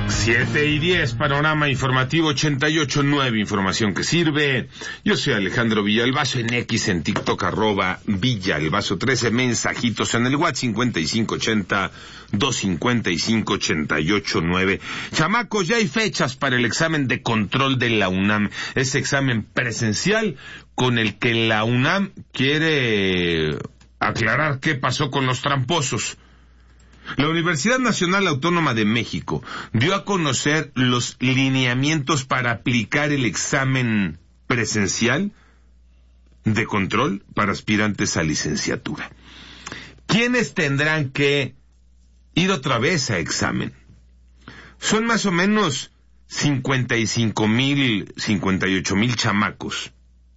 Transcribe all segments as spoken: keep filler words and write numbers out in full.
Siete y diez, panorama informativo ochenta y ocho nueve, información que sirve. Yo soy Alejandro Villalbazo, en X, en TikTok, arroba Villalbazo trece, mensajitos en el WhatsApp cincuenta y cinco ochenta, doscientos cincuenta y cinco, ochenta y ocho nueve. Chamacos, ya hay fechas para el examen de control de la UNAM, ese examen presencial con el que la UNAM quiere aclarar qué pasó con los tramposos. La Universidad Nacional Autónoma de México dio a conocer los lineamientos para aplicar el examen presencial de control para aspirantes a licenciatura. ¿Quiénes tendrán que ir otra vez a examen? Son más o menos cincuenta y cinco mil, cincuenta y ocho mil chamacos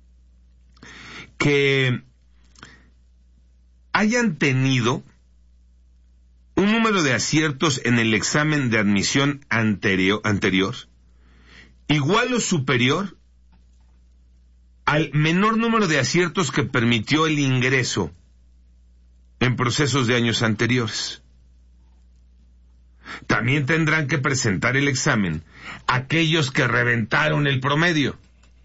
que hayan tenido un número de aciertos en el examen de admisión anterior, anterior igual o superior al menor número de aciertos que permitió el ingreso en procesos de años anteriores. También tendrán que presentar el examen aquellos que reventaron el promedio.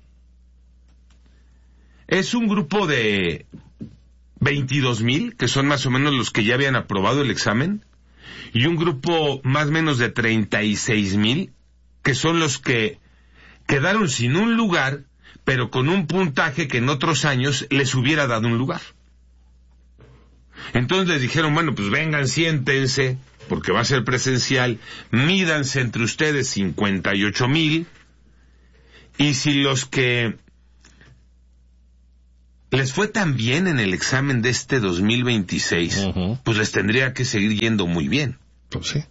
Es un grupo de veintidós mil, que son más o menos los que ya habían aprobado el examen, y un grupo más o menos de treinta y seis mil, que son los que quedaron sin un lugar, pero con un puntaje que en otros años les hubiera dado un lugar. Entonces les dijeron, bueno, pues vengan, siéntense, porque va a ser presencial, mídanse entre ustedes cincuenta y ocho mil, y si los que les fue tan bien en el examen de este dos mil veintiséis, uh-huh. pues les tendría que seguir yendo muy bien. Pues sí.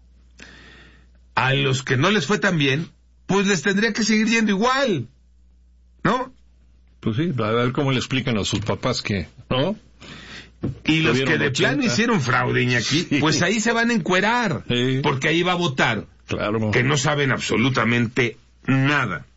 A los que no les fue tan bien, pues les tendría que seguir yendo igual, ¿no? Pues sí, a ver cómo le explican a sus papás que, ¿no? Y los que de plano hicieron fraude, Iñaki, sí. pues ahí se van a encuerar, sí. porque ahí va a votar, claro. que no saben absolutamente nada.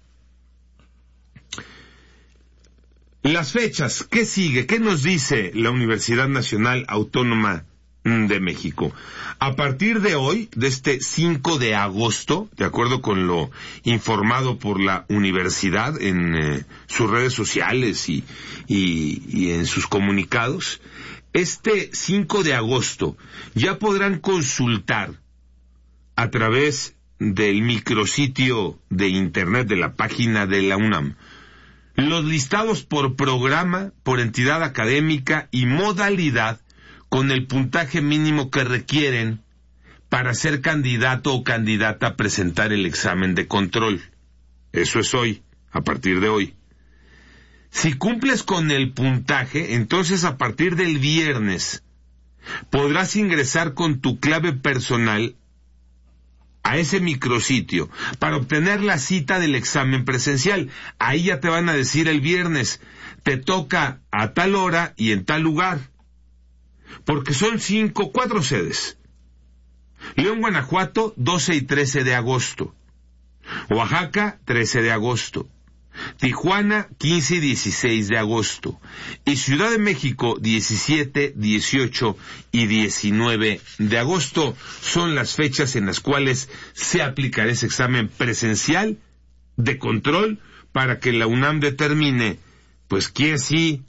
Las fechas, ¿qué sigue? ¿Qué nos dice la Universidad Nacional Autónoma de México? A partir de hoy, de este cinco de agosto, de acuerdo con lo informado por la universidad en eh, sus redes sociales y, y, y en sus comunicados, este cinco de agosto ya podrán consultar a través del micrositio de internet de la página de la UNAM los listados por programa, por entidad académica y modalidad con el puntaje mínimo que requieren para ser candidato o candidata a presentar el examen de control. Eso es hoy, a partir de hoy. Si cumples con el puntaje, entonces a partir del viernes podrás ingresar con tu clave personal a ese micrositio para obtener la cita del examen presencial. Ahí ya te van a decir el viernes, te toca a tal hora y en tal lugar, porque son cinco, cuatro sedes. León, Guanajuato, doce y trece de agosto. Oaxaca, trece de agosto. Tijuana, quince y dieciséis de agosto. Y Ciudad de México, diecisiete, dieciocho y diecinueve de agosto. Son las fechas en las cuales se aplicará ese examen presencial de control para que la UNAM determine, pues, quién sí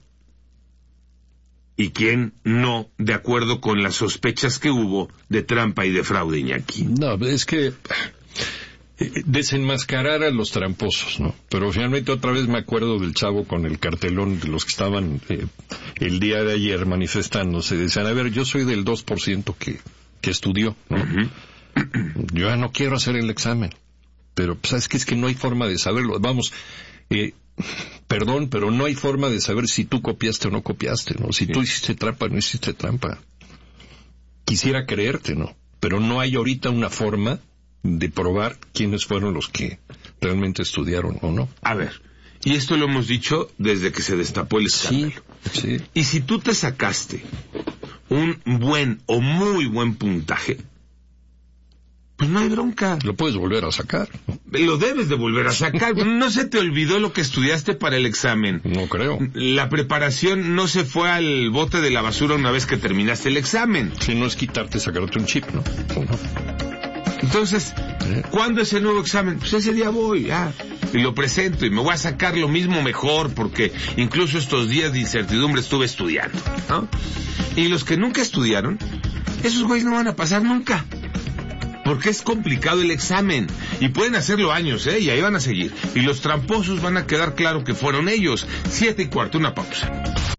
y quién no, de acuerdo con las sospechas que hubo de trampa y de fraude, Iñaki. No, es que desenmascarar a los tramposos, ¿no? Pero finalmente otra vez me acuerdo del chavo con el cartelón de los que estaban eh, el día de ayer manifestándose. Decían, a ver, yo soy del dos por ciento que, que estudió, ¿no? Uh-huh. Yo ya no quiero hacer el examen. Pero, pues, ¿sabes qué? Es que no hay forma de saberlo. Vamos, eh, perdón, pero no hay forma de saber si tú copiaste o no copiaste, ¿no? Si sí. tú hiciste trampa o no hiciste trampa. Quisiera creerte, ¿no? Pero no hay ahorita una forma de probar quiénes fueron los que realmente estudiaron o no. A ver, y esto lo hemos dicho desde que se destapó el escándalo. Sí, sí. Y si tú te sacaste un buen o muy buen puntaje, pues no hay bronca. Lo puedes volver a sacar. Lo debes de volver a sacar. ¿No se te olvidó lo que estudiaste para el examen? No creo. La preparación no se fue al bote de la basura una vez que terminaste el examen. Si no es quitarte, sacarte un chip, ¿no? ¿O no? Entonces, ¿Eh? ¿Cuándo es el nuevo examen? Pues ese día voy, ya, y lo presento, y me voy a sacar lo mismo mejor, porque incluso estos días de incertidumbre estuve estudiando, ¿no? Y los que nunca estudiaron, esos güeyes no van a pasar nunca, porque es complicado el examen, y pueden hacerlo años, ¿eh? Y ahí van a seguir, y los tramposos van a quedar claro que fueron ellos. Siete y cuarto, una pausa.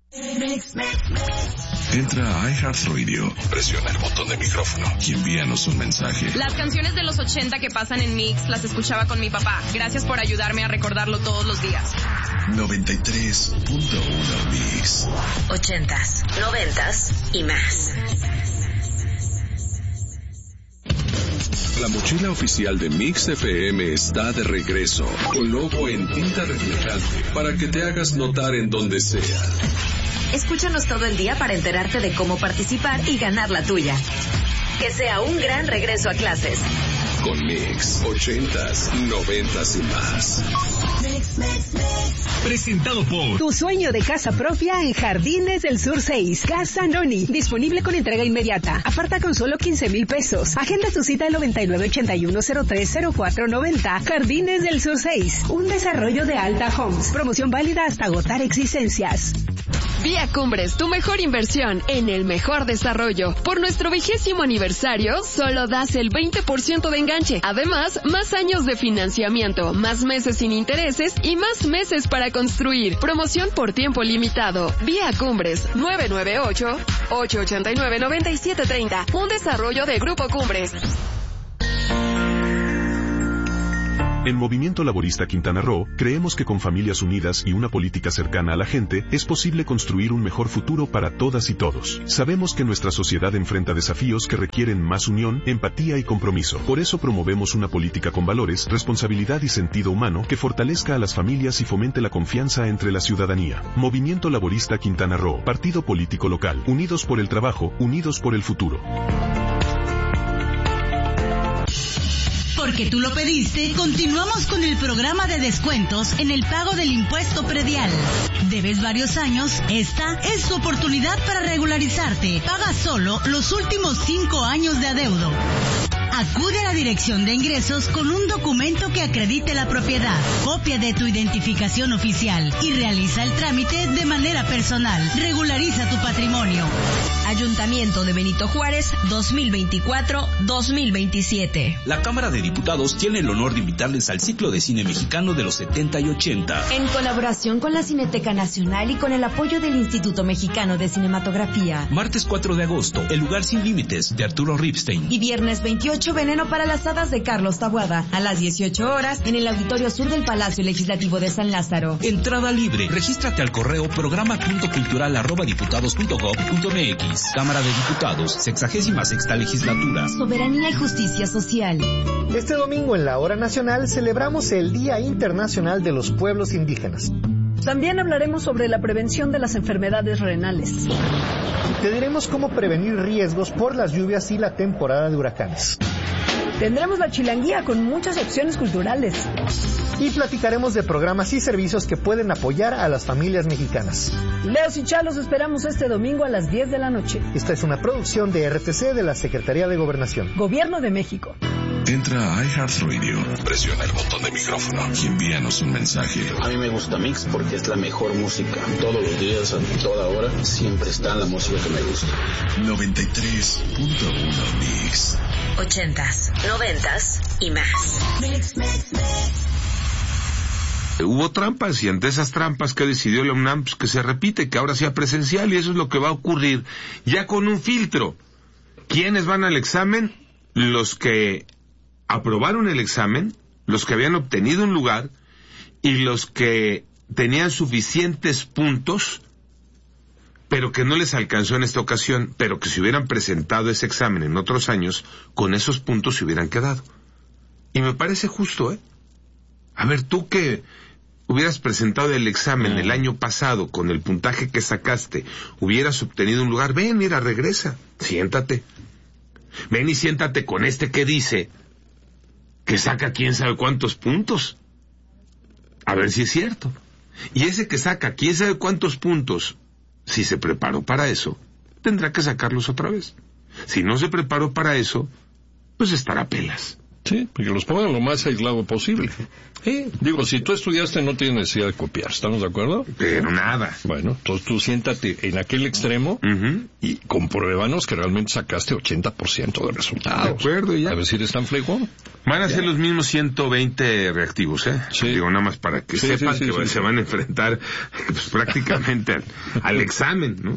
Entra a iHeartRadio, presiona el botón de micrófono y envíanos un mensaje. Las canciones de los ochenta que pasan en Mix las escuchaba con mi papá. Gracias por ayudarme a recordarlo todos los días. noventa y tres punto uno Mix. Ochentas, noventas y más. La mochila oficial de Mix F M está de regreso, con logo en tinta reflejante, para que te hagas notar en donde sea. Escúchanos todo el día para enterarte de cómo participar y ganar la tuya. Que sea un gran regreso a clases. Con Mix, ochentas, noventas y más. Mix, mix, mix. Presentado por Tu sueño de casa propia en Jardines del Sur seis. Casa Noni. Disponible con entrega inmediata. Aparta con solo quince mil pesos. Agenda tu cita al noventa y nueve ochenta y uno cero tres cero cuatro noventa. Jardines del Sur seis. Un desarrollo de Alta Homes. Promoción válida hasta agotar existencias. Vía Cumbres, tu mejor inversión en el mejor desarrollo. Por nuestro vigésimo aniversario, solo das el veinte por ciento de enganche. Además, más años de financiamiento, más meses sin intereses y más meses para construir. Promoción por tiempo limitado. Vía Cumbres, nueve nueve ocho, ocho ocho nueve, nueve siete tres cero. Un desarrollo de Grupo Cumbres. En Movimiento Laborista Quintana Roo, creemos que con familias unidas y una política cercana a la gente, es posible construir un mejor futuro para todas y todos. Sabemos que nuestra sociedad enfrenta desafíos que requieren más unión, empatía y compromiso. Por eso promovemos una política con valores, responsabilidad y sentido humano que fortalezca a las familias y fomente la confianza entre la ciudadanía. Movimiento Laborista Quintana Roo, partido político local, unidos por el trabajo, unidos por el futuro. Porque tú lo pediste, continuamos con el programa de descuentos en el pago del impuesto predial. ¿Debes varios años? Esta es tu oportunidad para regularizarte. Paga solo los últimos cinco años de adeudo. Acude a la Dirección de Ingresos con un documento que acredite la propiedad, copia de tu identificación oficial y realiza el trámite de manera personal. Regulariza tu patrimonio. Ayuntamiento de Benito Juárez, dos mil veinticuatro a dos mil veintisiete. La Cámara de Diputados tiene el honor de invitarles al ciclo de cine mexicano de los setenta y ochenta. En colaboración con la Cineteca Nacional y con el apoyo del Instituto Mexicano de Cinematografía. Martes cuatro de agosto, El lugar sin límites, de Arturo Ripstein. Y viernes veintiocho, Veneno para las hadas, de Carlos Taboada. A las dieciocho horas, en el Auditorio Sur del Palacio Legislativo de San Lázaro. Entrada libre. Regístrate al correo programa punto cultural arroba diputados punto gob punto mx. Cámara de Diputados, sexagésima sexta legislatura. Soberanía y justicia social. Este domingo en la Hora Nacional celebramos el Día Internacional de los Pueblos Indígenas. También hablaremos sobre la prevención de las enfermedades renales. Te diremos cómo prevenir riesgos por las lluvias y la temporada de huracanes. Tendremos la chilanguía con muchas opciones culturales. Y platicaremos de programas y servicios que pueden apoyar a las familias mexicanas. Leos y Chalos esperamos este domingo a las diez de la noche. Esta es una producción de R T C de la Secretaría de Gobernación. Gobierno de México. Entra a iHeartRadio, presiona el botón de micrófono y envíanos un mensaje. A mí me gusta Mix porque es la mejor música. Todos los días, a toda hora, siempre está la música que me gusta. noventa y tres punto uno Mix. Ochentas, noventas y más. Mix, mix, mix. Hubo trampas y ante esas trampas que decidió la UNAM, pues que se repite, que ahora sea presencial, y eso es lo que va a ocurrir ya con un filtro. ¿Quiénes van al examen? Los que aprobaron el examen, los que habían obtenido un lugar y los que tenían suficientes puntos, pero que no les alcanzó en esta ocasión, pero que si hubieran presentado ese examen en otros años, con esos puntos se hubieran quedado. Y me parece justo, ¿eh? A ver, tú que hubieras presentado el examen el año pasado con el puntaje que sacaste, hubieras obtenido un lugar, ven, mira, regresa, siéntate. Ven y siéntate con este que dice que saca quién sabe cuántos puntos. A ver si es cierto. Y ese que saca quién sabe cuántos puntos, si se preparó para eso, tendrá que sacarlos otra vez. Si no se preparó para eso, pues estará pelas. Sí, porque los pongan lo más aislado posible. Sí. Digo, si tú estudiaste no tienes necesidad de copiar, ¿estamos de acuerdo? Pero nada. Bueno, entonces tú siéntate en aquel extremo uh-huh. y compruébanos que realmente sacaste ochenta por ciento de resultados. De acuerdo, ya. A ver si eres tan fregón. Van a ya. ser los mismos ciento veinte reactivos, ¿eh? Sí. Digo, nada más para que sí, sepan sí, sí, que sí, se sí. van a enfrentar pues, prácticamente al, al examen, ¿no?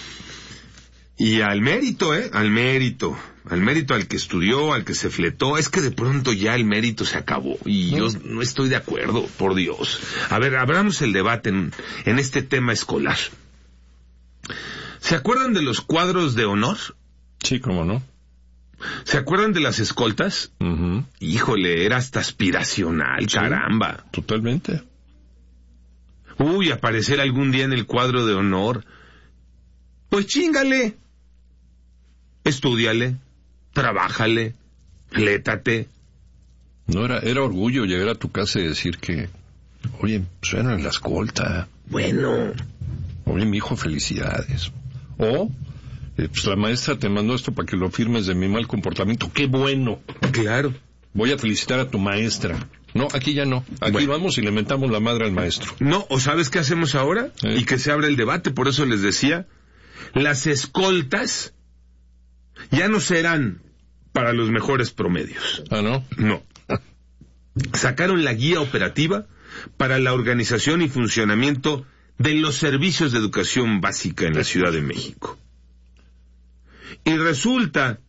Y al mérito, ¿eh? Al mérito. Al mérito al que estudió, al que se fletó. Es que de pronto ya el mérito se acabó. Y no. yo no estoy de acuerdo, por Dios. A ver, abramos el debate en, en este tema escolar. ¿Se acuerdan de los cuadros de honor? Sí, cómo no. ¿Se acuerdan de las escoltas? Uh-huh. Híjole, era hasta aspiracional, sí, caramba. Totalmente. Uy, aparecer algún día en el cuadro de honor. Pues chíngale. Estúdiale. Trabájale. Flétate. No, era, era orgullo llegar a tu casa y decir que, oye, suena en la escolta. Bueno. Oye, mi hijo, felicidades. O, eh, pues la maestra te mandó esto para que lo firmes de mi mal comportamiento. ¡Qué bueno! Claro. Voy a felicitar a tu maestra. No, aquí ya no. Aquí bueno. vamos y le mentamos la madre al maestro. No, ¿o sabes qué hacemos ahora? ¿Eh? Y que se abra el debate, por eso les decía, las escoltas ya no serán para los mejores promedios. ¿Ah, no? No. Sacaron la guía operativa para la organización y funcionamiento de los servicios de educación básica en la Ciudad de México. Y resulta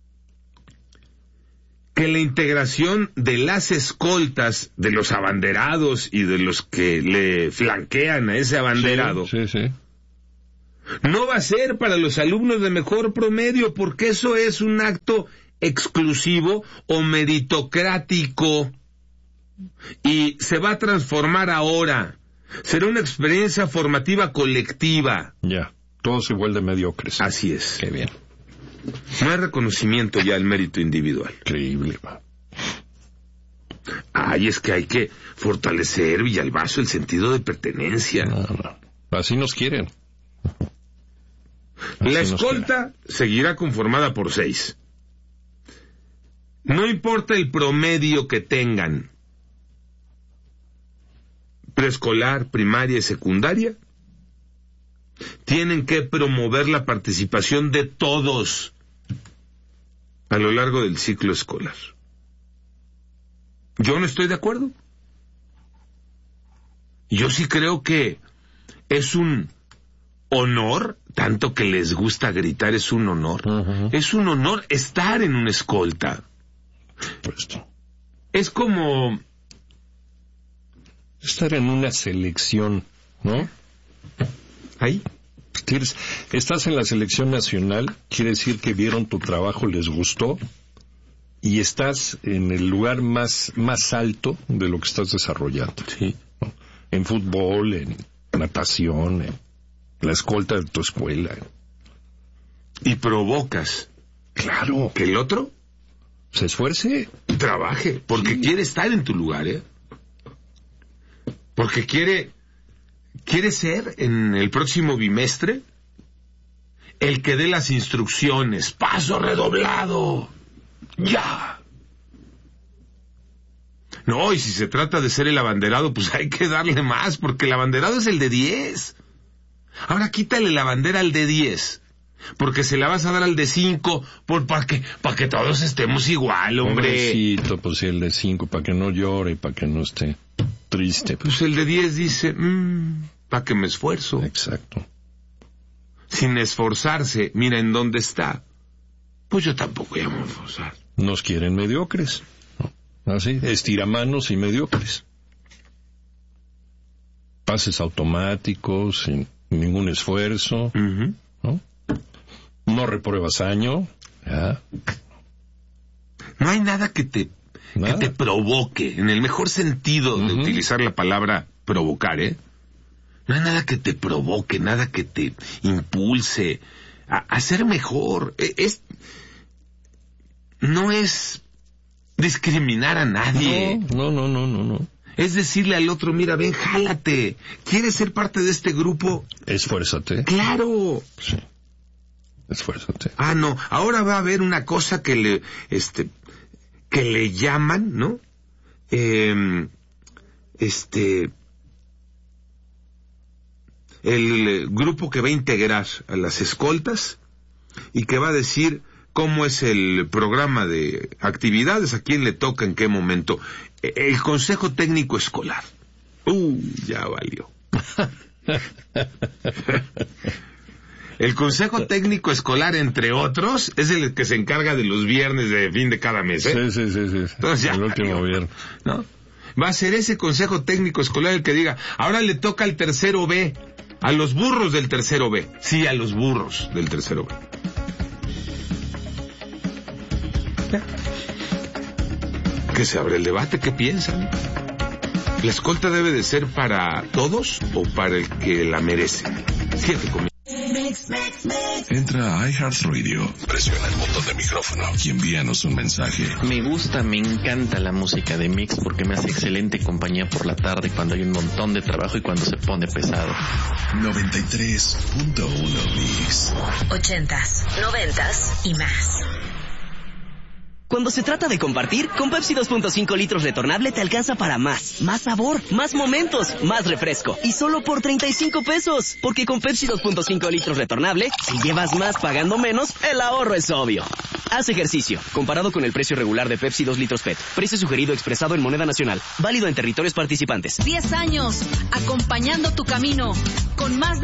que la integración de las escoltas, de los abanderados y de los que le flanquean a ese abanderado, sí, sí, sí. no va a ser para los alumnos de mejor promedio, porque eso es un acto exclusivo o meritocrático. Y se va a transformar ahora. Será una experiencia formativa colectiva. Ya, todos igual de mediocres. Así es. Qué bien. No hay reconocimiento ya al mérito individual. Increíble, va. Ay, es que hay que fortalecer, Villalbazo, el sentido de pertenencia. No, no. Así nos quieren. Así la escolta seguirá conformada por seis. No importa el promedio que tengan, preescolar, primaria y secundaria, tienen que promover la participación de todos a lo largo del ciclo escolar. Yo no estoy de acuerdo. Yo sí creo que es un honor, tanto que les gusta gritar, es un honor. Uh-huh. Es un honor estar en una escolta. Pues, es como estar en una selección, ¿no? Ahí. ¿Quieres? Estás en la selección nacional, quiere decir que vieron tu trabajo, les gustó, y estás en el lugar más, más alto de lo que estás desarrollando. Sí. ¿No? En fútbol, en natación, en la escolta de tu escuela. Y provocas. Claro. Que el otro se esfuerce. Trabaje, porque sí. quiere estar en tu lugar, ¿eh? Porque quiere... ¿Quiere ser en el próximo bimestre el que dé las instrucciones? ¡Paso redoblado! ¡Ya! No, y si se trata de ser el abanderado, pues hay que darle más, porque el abanderado es el de diez. Ahora quítale la bandera al de diez, porque se la vas a dar al de cinco, por para que, para que todos estemos igual, hombre. Pobrecito, pues sí, el de cinco, para que no llore, para que no esté... triste. Pues el de diez dice, mmm, ¿para qué me esfuerzo? Exacto. Sin esforzarse, mira en dónde está. Pues yo tampoco voy a esforzar. Nos quieren mediocres, ¿no? Así, estiramanos y mediocres. Pases automáticos, sin ningún esfuerzo, uh-huh. ¿no? No repruebas año, ¿ya? No hay nada que te... Nada. Que te provoque, en el mejor sentido de uh-huh. utilizar la palabra provocar, ¿eh? No hay nada que te provoque, nada que te impulse a, a ser mejor. Es, no es discriminar a nadie. No, no, no, no, no. Es decirle al otro, mira, ven, jálate. ¿Quieres ser parte de este grupo? Esfuérzate. ¡Claro! Sí. Esfuérzate. Ah, no, ahora va a haber una cosa que le... este que le llaman, ¿no? Eh, este, el grupo que va a integrar a las escoltas y que va a decir cómo es el programa de actividades, a quién le toca, en qué momento. El Consejo Técnico Escolar. Uh, ya valió. El Consejo Técnico Escolar, entre otros, es el que se encarga de los viernes de fin de cada mes, ¿eh? Sí, sí, sí, sí. Entonces ya, el último viernes. ¿no? Va a ser ese Consejo Técnico Escolar el que diga, ahora le toca al tercero B, a los burros del tercero B. Sí, a los burros del tercero B. ¿Ya? Que se abre el debate, ¿qué piensan? ¿La escolta debe de ser para todos o para el que la merece? Siete comienzos. Entra a iHeartRadio, presiona el botón de micrófono y envíanos un mensaje. Me gusta, me encanta la música de Mix porque me hace excelente compañía por la tarde cuando hay un montón de trabajo y cuando se pone pesado. noventa y tres punto uno Mix. Ochentas, noventas y más. Cuando se trata de compartir, con Pepsi dos punto cinco litros retornable te alcanza para más. Más sabor, más momentos, más refresco. Y solo por treinta y cinco pesos. Porque con Pepsi dos punto cinco litros retornable, si llevas más pagando menos, el ahorro es obvio. Haz ejercicio. Comparado con el precio regular de Pepsi dos litros P E T. Precio sugerido expresado en moneda nacional. Válido en territorios participantes. diez años, acompañando tu camino. Con más de